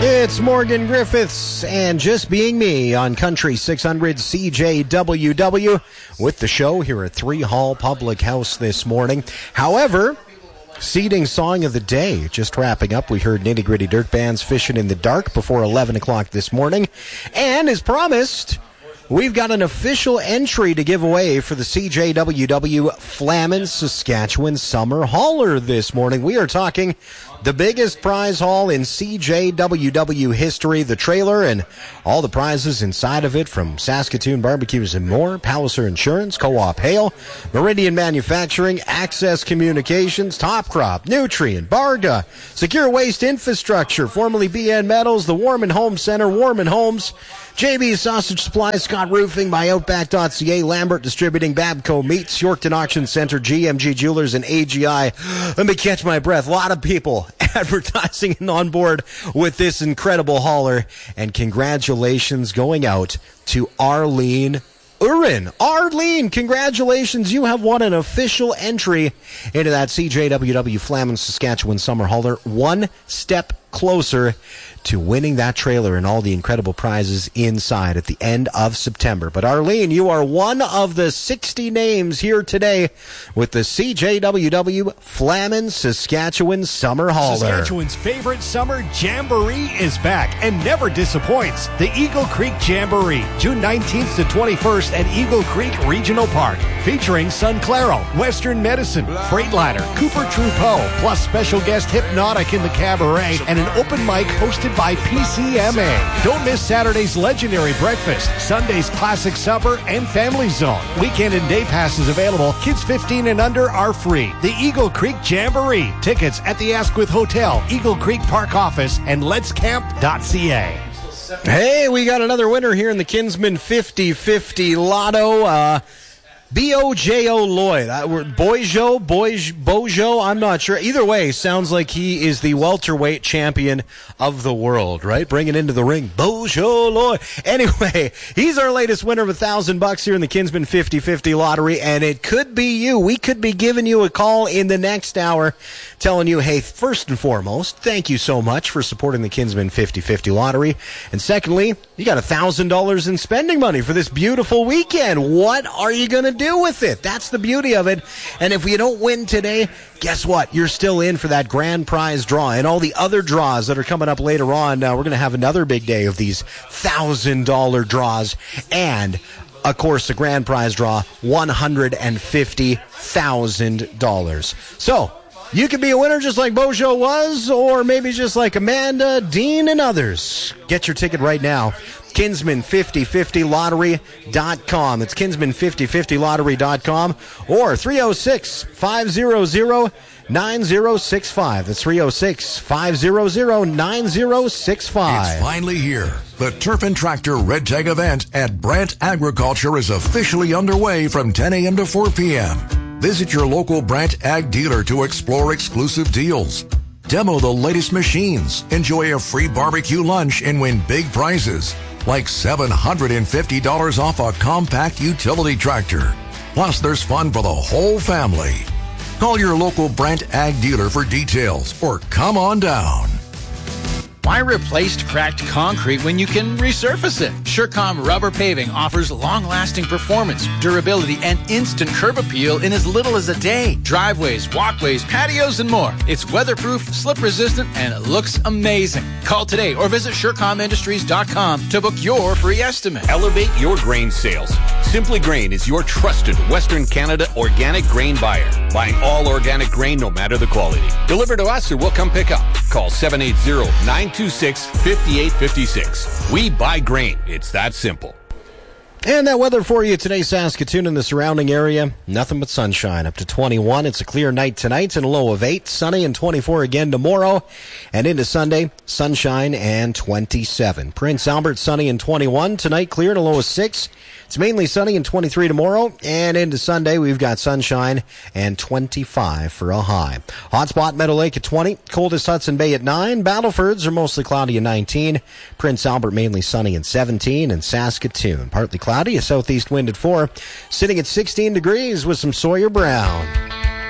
It's Morgan Griffiths and Just Being Me on Country 600 CJWW with the show here at 3 Hall Public House this morning. However, seeding song of the day, just wrapping up. We heard Nitty Gritty Dirt Band's Fishing in the Dark before 11 o'clock this morning. And as promised, we've got an official entry to give away for the CJWW Flamin Saskatchewan Summer Hauler this morning. We are talking the biggest prize haul in CJWW history, the trailer and all the prizes inside of it, from Saskatoon Barbecues and More, Palliser Insurance, Co-op Hale, Meridian Manufacturing, Access Communications, Top Crop, Nutrient, Barga, Secure Waste Infrastructure, formerly BN Metals, the Warman Home Center, Warman Homes, JB Sausage Supply, Scott Roofing by Outback.ca, Lambert Distributing, Babco Meats, Yorkton Auction Center, GMG Jewelers, and AGI. Let me catch my breath. A lot of people advertising and on board with this incredible hauler. And congratulations going out to Arlene Urin. Arlene, congratulations. You have won an official entry into that CJWW Flamin Saskatchewan Summer Hauler. One step closer to winning that trailer and all the incredible prizes inside at the end of September. But Arlene, you are one of the 60 names here today with the CJWW Flamin Saskatchewan Summer Hauler. Saskatchewan's favorite summer jamboree is back and never disappoints. The Eagle Creek Jamboree, June 19th to 21st at Eagle Creek Regional Park, featuring Sunclaro, Western Medicine, Freightliner, Cooper Troupeau, plus special guest Hypnotic in the Cabaret, and an open mic hosted by PCMA. Don't miss Saturday's legendary breakfast, Sunday's classic supper, and family zone. Weekend and day passes available. Kids 15 and under are free. The Eagle Creek Jamboree. Tickets at the Asquith Hotel, Eagle Creek Park office, and letscamp.ca. Hey, we got another winner here in the Kinsman 50-50 Lotto. B-O-J-O Lloyd. Bojo, I'm not sure. Either way, sounds like he is the welterweight champion of the world, right? Bring it into the ring. Bojo Lloyd. Anyway, he's our latest winner of $1,000 here in the Kinsman 50-50 lottery, and it could be you. We could be giving you a call in the next hour telling you, hey, first and foremost, thank you so much for supporting the Kinsman 50-50 lottery. And secondly, you got $1,000 in spending money for this beautiful weekend. What are you going to do with it? That's the beauty of it. And if you don't win today, guess what? You're still in for that grand prize draw and all the other draws that are coming up later on. We're going to have another big day of these $1,000 draws, and of course the grand prize draw, $150,000. So you could be a winner just like Bojo was, or maybe just like Amanda, Dean, and others. Get your ticket right now. Kinsman5050lottery.com. It's Kinsman5050lottery.com or 306-500-9065. That's 306-500-9065. It's finally here. The Turf and Tractor Red Tag event at Brandt Agriculture is officially underway from 10 a.m. to 4 p.m. Visit your local Brandt Ag dealer to explore exclusive deals. Demo the latest machines, enjoy a free barbecue lunch, and win big prizes like $750 off a compact utility tractor. Plus, there's fun for the whole family. Call your local Brandt Ag dealer for details or come on down. Why replace cracked concrete when you can resurface it? Surecom Rubber Paving offers long-lasting performance, durability, and instant curb appeal in as little as a day. Driveways, walkways, patios, and more. It's weatherproof, slip-resistant, and it looks amazing. Call today or visit SurecomIndustries.com to book your free estimate. Elevate your grain sales. Simply Grain is your trusted Western Canada organic grain buyer. Buying all organic grain no matter the quality. Deliver to us or we'll come pick up. Call 780-926-5856. We buy grain. It's that simple. And that weather for you today, Saskatoon and the surrounding area, nothing but sunshine. Up to 21. It's a clear night tonight and a low of 8. Sunny and 24 again tomorrow. And into Sunday, sunshine and 27. Prince Albert, sunny and 21. Tonight, clear and a low of 6. It's mainly sunny and 23 tomorrow. And into Sunday, we've got sunshine and 25 for a high. Hotspot, Meadow Lake at 20. Coldest, Hudson Bay at 9. Battlefords are mostly cloudy at 19. Prince Albert mainly sunny and 17. And Saskatoon, partly cloudy, a southeast wind at 4. Sitting at 16 degrees with some Sawyer Brown.